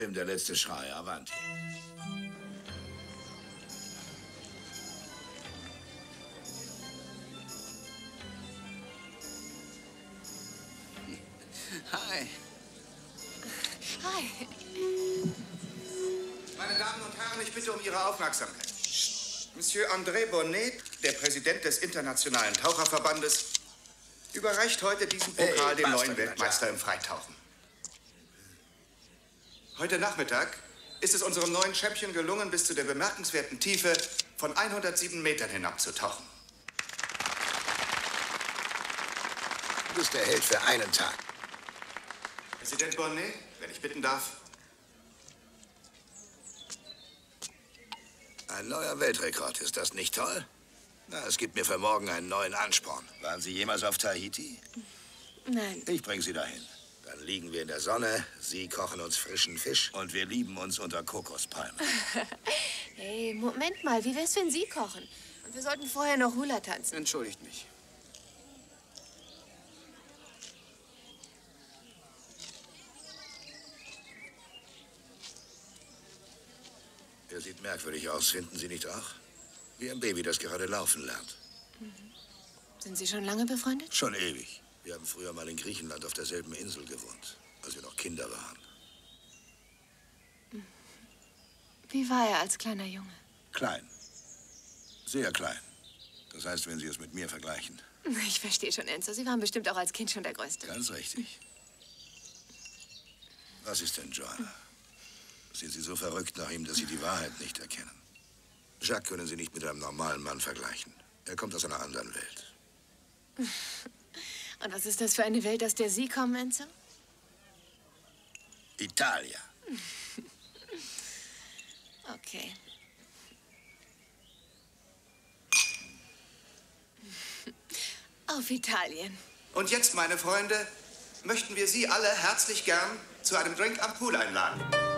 Der letzte Schrei, Avanti. Hi. Hi. Meine Damen und Herren, ich bitte um Ihre Aufmerksamkeit. Monsieur André Bonnet, der Präsident des Internationalen Taucherverbandes, überreicht heute diesen Pokal dem neuen Weltmeister im Freitauchen. Heute Nachmittag ist es unserem neuen Champion gelungen, bis zu der bemerkenswerten Tiefe von 107 Metern hinabzutauchen. Du bist der Held für einen Tag. Präsident Bonnet, wenn ich bitten darf. Ein neuer Weltrekord, ist das nicht toll? Na, es gibt mir für morgen einen neuen Ansporn. Waren Sie jemals auf Tahiti? Nein. Ich bringe Sie dahin. Dann liegen wir in der Sonne, Sie kochen uns frischen Fisch und wir lieben uns unter Kokospalmen. Hey, Moment mal, wie wär's, wenn Sie kochen? Und wir sollten vorher noch Hula tanzen. Entschuldigt mich. Er sieht merkwürdig aus, finden Sie nicht auch? Wie ein Baby, das gerade laufen lernt. Sind Sie schon lange befreundet? Schon ewig. Wir haben früher mal in Griechenland auf derselben Insel gewohnt, als wir noch Kinder waren. Wie war er als kleiner Junge? Klein. Sehr klein. Das heißt, wenn Sie es mit mir vergleichen. Ich verstehe schon, Enzo. Sie waren bestimmt auch als Kind schon der Größte. Ganz richtig. Was ist denn Joanna? Sind Sie so verrückt nach ihm, dass Sie die Wahrheit nicht erkennen? Jacques können Sie nicht mit einem normalen Mann vergleichen. Er kommt aus einer anderen Welt. Und was ist das für eine Welt, aus der Sie kommen, Enzo? Italia. Okay. Auf Italien. Und jetzt, meine Freunde, möchten wir Sie alle herzlich gern zu einem Drink am Pool einladen.